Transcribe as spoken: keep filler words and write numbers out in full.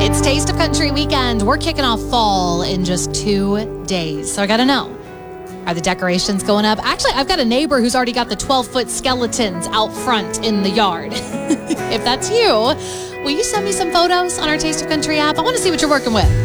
It's Taste of Country weekend. We're kicking off fall in just two days. So I got to know, are the decorations going up? Actually, I've got a neighbor who's already got the twelve-foot skeletons out front in the yard. If that's you, will you send me some photos on our Taste of Country app? I want to see what you're working with.